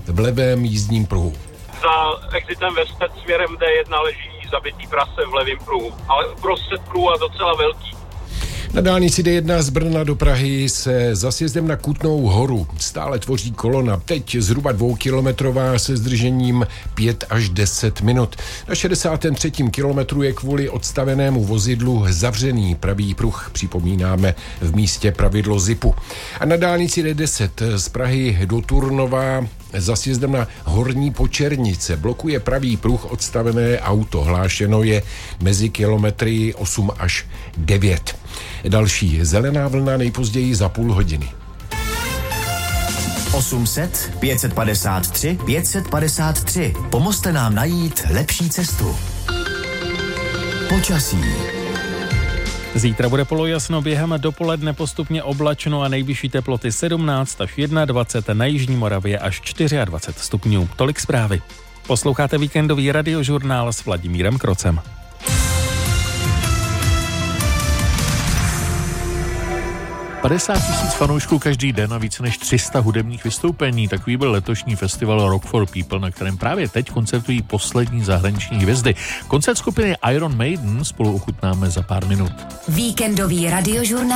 v levém jízdním pruhu. Za exitem Vestec směrem D1 leží zabitý prase v levém pruhu, ale uprostřed pruhu a docela velký. Na dálnici D1 z Brna do Prahy se za sjezdem na Kutnou Horu stále tvoří kolona. Teď zhruba 2kilometrová se zdržením 5 až 10 minut. Na 63. kilometru je kvůli odstavenému vozidlu zavřený pravý pruh. Připomínáme v místě pravidlo zipu. A na dálnici D10 z Prahy do Turnova za sjezdem na Horní Počernice blokuje pravý pruh odstavené auto. Hlášeno je mezi kilometry 8 až 9. Další zelená vlna nejpozději za půl hodiny. 800 553 553. Pomozte nám najít lepší cestu. Počasí. Zítra bude polojasno, během dopoledne postupně oblačno a nejvyšší teploty 17 až 21, na jižní Moravě až 24 stupňů. Tolik zprávy. Posloucháte víkendový radiožurnál s Vladimírem Krocem. $50 000 fanoušků každý den a více než 300 hudebních vystoupení. Takový byl letošní festival Rock for People, na kterém právě teď koncertují poslední zahraniční hvězdy. Koncert skupiny Iron Maiden spolu ochutnáme za pár minut. Víkendový radiožurnál